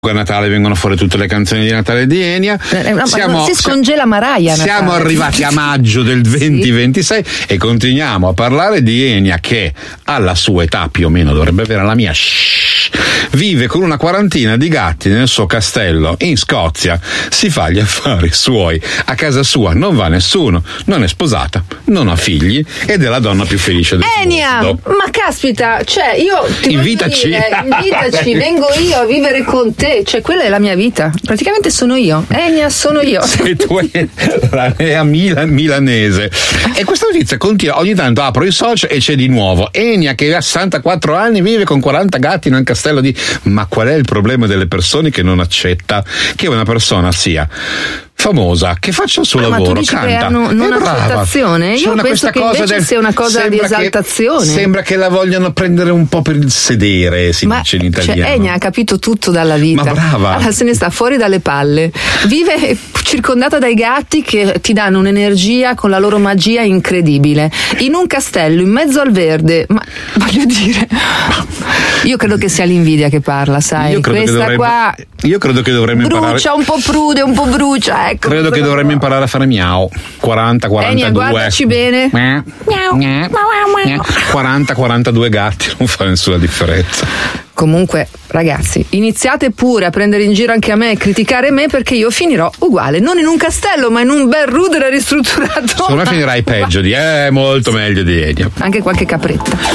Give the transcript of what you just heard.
A Natale vengono fuori tutte le canzoni di Natale di Enya. Si scongela Mariah. Siamo arrivati a maggio del 2026 e continuiamo a parlare di Enya, che alla sua età più o meno dovrebbe avere la mia. Vive con una quarantina di gatti nel suo castello in Scozia, si fa gli affari suoi, a casa sua non va nessuno, non è sposata, non ha figli ed è la donna più felice del Enya, mondo. ma caspita, cioè io ti Invitaci, vengo io a vivere con te, cioè quella è la mia vita, praticamente sono io, Enya sono io. Sei tu la Enya milanese. E questa notizia continua, ogni tanto apro i social e c'è di nuovo Enya che ha 64 anni, vive con 40 gatti in un castello di... Ma qual è il problema delle persone che non accetta che una persona sia famosa, che faccia il suo lavoro, ma tu dici canta, che non accettazione? Io penso che invece sia una cosa di esaltazione. Sembra che la vogliano prendere un po' per il sedere, si dice in italiano. Cioè, Enya ha capito tutto dalla vita. Ma brava! Allora, se ne sta fuori dalle palle. Vive circondata dai gatti che ti danno un'energia con la loro magia incredibile. In un castello, in mezzo al verde. Ma voglio dire, io credo che sia l'invidia che parla, sai? Io credo che dovremmo imparare. Brucia, un po' prude, un po' brucia. Ecco, credo che dovremmo imparare a fare miau. 40-42. Enya, guardaci bene. 40-42 gatti non fa nessuna differenza. Comunque, ragazzi, iniziate pure a prendere in giro anche a me e criticare me, perché io finirò uguale, non in un castello, ma in un bel rudere ristrutturato. Secondo me finirai peggio molto meglio di Enya. Anche qualche capretta.